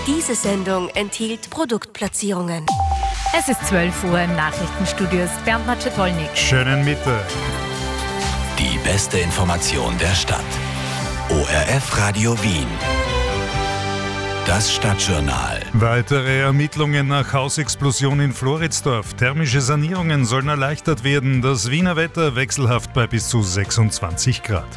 Diese Sendung enthielt Produktplatzierungen. Es ist 12 Uhr im Nachrichtenstudio, ist Bernd Maczetolnik. Schönen Mittag. Die beste Information der Stadt. ORF Radio Wien. Das Stadtjournal. Weitere Ermittlungen nach Hausexplosion in Floridsdorf. Thermische Sanierungen sollen erleichtert werden. Das Wiener Wetter wechselhaft bei bis zu 26 Grad.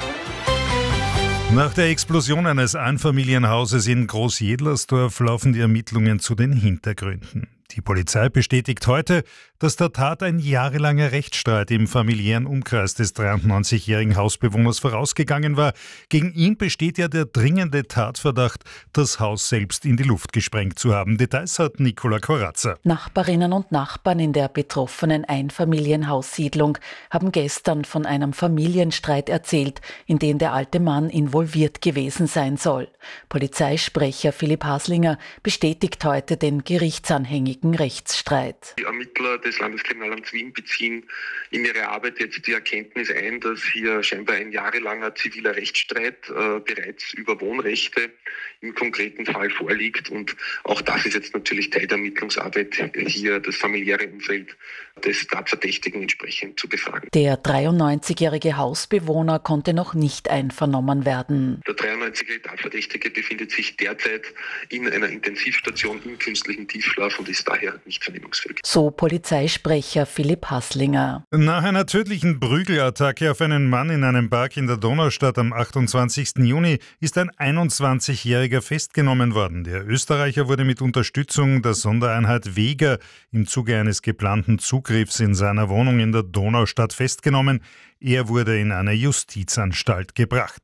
Nach der Explosion eines Einfamilienhauses in Großjedlersdorf laufen die Ermittlungen zu den Hintergründen. Die Polizei bestätigt heute, dass der Tat ein jahrelanger Rechtsstreit im familiären Umkreis des 93-jährigen Hausbewohners vorausgegangen war. Gegen ihn besteht ja der dringende Tatverdacht, das Haus selbst in die Luft gesprengt zu haben. Details hat Nicola Corazza. Nachbarinnen und Nachbarn in der betroffenen Einfamilienhaussiedlung haben gestern von einem Familienstreit erzählt, in den der alte Mann involviert gewesen sein soll. Polizeisprecher Philipp Haslinger bestätigt heute den gerichtsanhängigen Rechtsstreit. Die Ermittler des Landeskriminalamts Wien beziehen in ihre Arbeit jetzt die Erkenntnis ein, dass hier scheinbar ein jahrelanger ziviler Rechtsstreit bereits über Wohnrechte im konkreten Fall vorliegt. Und auch das ist jetzt natürlich Teil der Ermittlungsarbeit, hier das familiäre Umfeld des Tatverdächtigen entsprechend zu befragen. Der 93-jährige Hausbewohner konnte noch nicht einvernommen werden. Der 93-jährige Tatverdächtige befindet sich derzeit in einer Intensivstation im künstlichen Tiefschlaf und ist daher nicht vernehmungsfähig. So Polizeisprecher Philipp Haslinger. Nach einer tödlichen Prügelattacke auf einen Mann in einem Park in der Donaustadt am 28. Juni ist ein 21-Jähriger festgenommen worden. Der Österreicher wurde mit Unterstützung der Sondereinheit Weger im Zuge eines geplanten Zugriffs in seiner Wohnung in der Donaustadt festgenommen. Er wurde in eine Justizanstalt gebracht.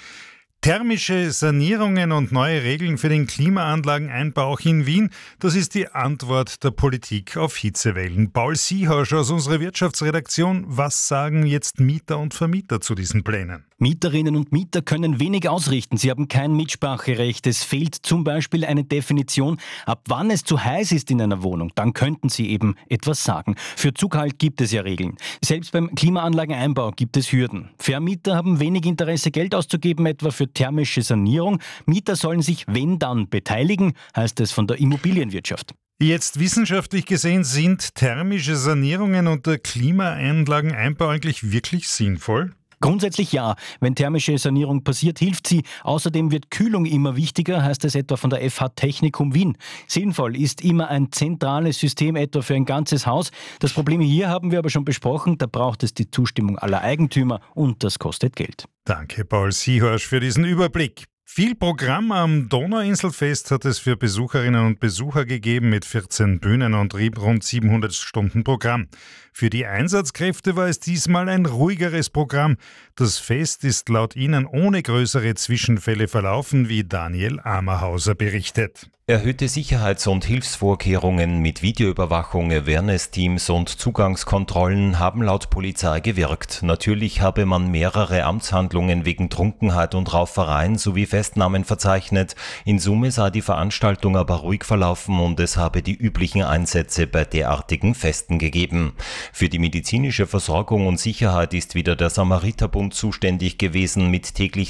Thermische Sanierungen und neue Regeln für den Klimaanlageneinbau auch in Wien, das ist die Antwort der Politik auf Hitzewellen. Paul Siehasch aus unserer Wirtschaftsredaktion, was sagen jetzt Mieter und Vermieter zu diesen Plänen? Mieterinnen und Mieter können wenig ausrichten. Sie haben kein Mitspracherecht. Es fehlt zum Beispiel eine Definition, ab wann es zu heiß ist in einer Wohnung. Dann könnten sie eben etwas sagen. Für Zugehalt gibt es ja Regeln. Selbst beim Klimaanlageneinbau gibt es Hürden. Vermieter haben wenig Interesse, Geld auszugeben, etwa für thermische Sanierung. Mieter sollen sich, wenn dann, beteiligen, heißt es von der Immobilienwirtschaft. Jetzt wissenschaftlich gesehen, sind thermische Sanierungen und der Klimaanlageneinbau eigentlich wirklich sinnvoll? Grundsätzlich ja. Wenn thermische Sanierung passiert, hilft sie. Außerdem wird Kühlung immer wichtiger, heißt es etwa von der FH Technikum Wien. Sinnvoll ist immer ein zentrales System, etwa für ein ganzes Haus. Das Problem hier haben wir aber schon besprochen. Da braucht es die Zustimmung aller Eigentümer und das kostet Geld. Danke, Paul Siehasch, für diesen Überblick. Viel Programm am Donauinselfest hat es für Besucherinnen und Besucher gegeben mit 14 Bühnen und rund 700 Stunden Programm. Für die Einsatzkräfte war es diesmal ein ruhigeres Programm. Das Fest ist laut ihnen ohne größere Zwischenfälle verlaufen, wie Daniel Amerhauser berichtet. Erhöhte Sicherheits- und Hilfsvorkehrungen mit Videoüberwachung, Awareness-Teams und Zugangskontrollen haben laut Polizei gewirkt. Natürlich habe man mehrere Amtshandlungen wegen Trunkenheit und Raufereien sowie Festnahmen verzeichnet. In Summe sei die Veranstaltung aber ruhig verlaufen und es habe die üblichen Einsätze bei derartigen Festen gegeben. Für die medizinische Versorgung und Sicherheit ist wieder der Samariterbund zuständig gewesen mit täglich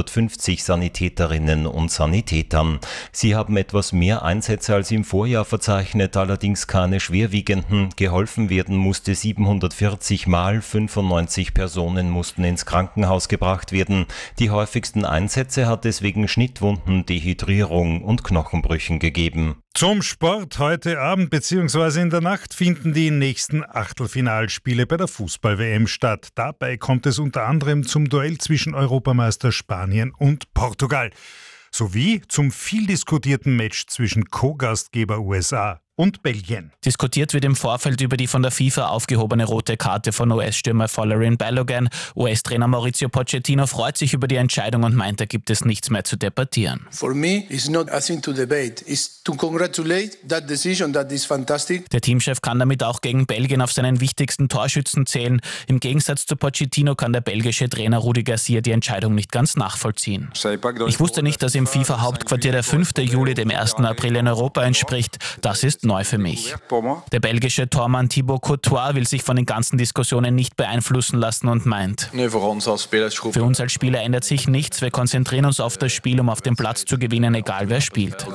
250 Sanitäterinnen und Sanitätern. Sie haben etwas mehr Einsätze als im Vorjahr verzeichnet, allerdings keine schwerwiegenden. Geholfen werden musste 740 Mal, 95 Personen mussten ins Krankenhaus gebracht werden. Die häufigsten Einsätze hat es wegen Schnittwunden, Dehydrierung und Knochenbrüchen gegeben. Zum Sport. Heute Abend bzw. in der Nacht finden die nächsten Achtelfinalspiele bei der Fußball-WM statt. Dabei kommt es unter anderem zum Duell zwischen Europameister Spanien und Portugal. Sowie zum viel diskutierten Match zwischen Co-Gastgeber USA und Belgien. Diskutiert wird im Vorfeld über die von der FIFA aufgehobene rote Karte von US-Stürmer Folarin Balogun. US-Trainer Mauricio Pochettino freut sich über die Entscheidung und meint, da gibt es nichts mehr zu debattieren. For me, it's not a thing to debate. It's to congratulate that decision. That is fantastic. Der Teamchef kann damit auch gegen Belgien auf seinen wichtigsten Torschützen zählen. Im Gegensatz zu Pochettino kann der belgische Trainer Rudi Garcia die Entscheidung nicht ganz nachvollziehen. Ich wusste nicht, dass im FIFA-Hauptquartier der 5. Juli dem 1. April in Europa entspricht. Das ist komplett neu für mich. Der belgische Tormann Thibaut Courtois will sich von den ganzen Diskussionen nicht beeinflussen lassen und meint: Für uns als Spieler ändert sich nichts, wir konzentrieren uns auf das Spiel, um auf dem Platz zu gewinnen, egal wer spielt.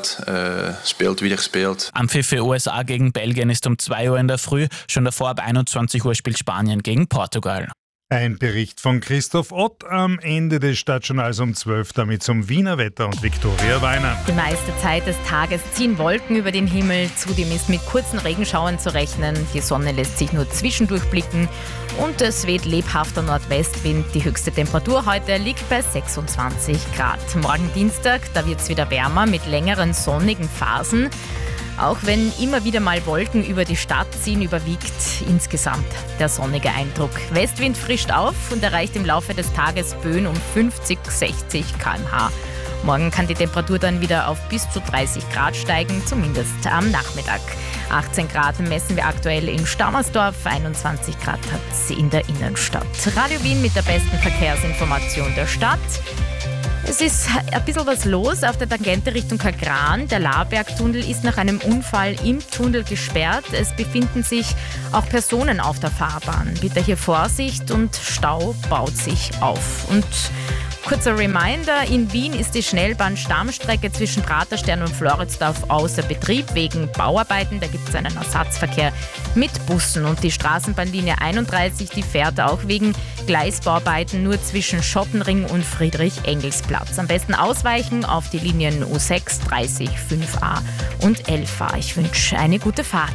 Anpfiff für USA gegen Belgien ist um 2 Uhr in der Früh, schon davor ab 21 Uhr spielt Spanien gegen Portugal. Ein Bericht von Christoph Ott am Ende des Stadtjournals um 12, damit zum Wiener Wetter und Viktoria Weiner. Die meiste Zeit des Tages ziehen Wolken über den Himmel. Zudem ist mit kurzen Regenschauern zu rechnen. Die Sonne lässt sich nur zwischendurch blicken und es weht lebhafter Nordwestwind. Die höchste Temperatur heute liegt bei 26 Grad. Morgen Dienstag, da wird es wieder wärmer mit längeren sonnigen Phasen. Auch wenn immer wieder mal Wolken über die Stadt ziehen, überwiegt insgesamt der sonnige Eindruck. Westwind frischt auf und erreicht im Laufe des Tages Böen um 50, 60 km/h. Morgen kann die Temperatur dann wieder auf bis zu 30 Grad steigen, zumindest am Nachmittag. 18 Grad messen wir aktuell in Stammersdorf, 21 Grad hat es in der Innenstadt. Radio Wien mit der besten Verkehrsinformation der Stadt. Es ist ein bisschen was los auf der Tangente Richtung Kagran. Der Laarbergtunnel ist nach einem Unfall im Tunnel gesperrt. Es befinden sich auch Personen auf der Fahrbahn. Bitte hier Vorsicht und Stau baut sich auf. Und kurzer Reminder, in Wien ist die Schnellbahn-Stammstrecke zwischen Praterstern und Floridsdorf außer Betrieb wegen Bauarbeiten. Da gibt es einen Ersatzverkehr mit Bussen. Und die Straßenbahnlinie 31, die fährt auch wegen Gleisbauarbeiten nur zwischen Schottenring und Friedrich-Engels-Platz. Am besten ausweichen auf die Linien U6, 30, 5a und 11a. Ich wünsche eine gute Fahrt.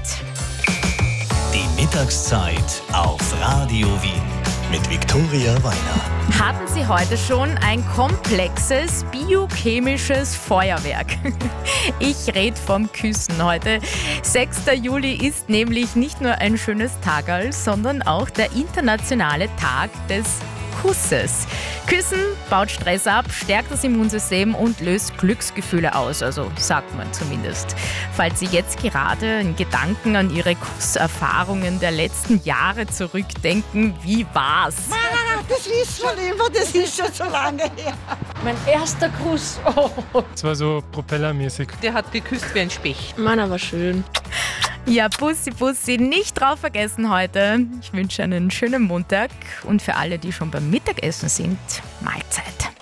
Die Mittagszeit auf Radio Wien mit Viktoria Weiner. Hatten Sie heute schon ein komplexes biochemisches Feuerwerk? Ich rede vom Küssen heute. 6. Juli ist nämlich nicht nur ein schönes Tagerl, sondern auch der internationale Tag des Kusses. Küssen baut Stress ab, stärkt das Immunsystem und löst Glücksgefühle aus, also sagt man zumindest. Falls Sie jetzt gerade in Gedanken an Ihre Kusserfahrungen der letzten Jahre zurückdenken, wie war's? Das wissen wir immer, das ist schon so lange her. Mein erster Kuss. Oh. Das war so propellermäßig. Der hat geküsst wie ein Specht. Meiner war schön. Ja, Bussi, Bussi, nicht drauf vergessen heute. Ich wünsche einen schönen Montag und für alle, die schon beim Mittagessen sind, Mahlzeit.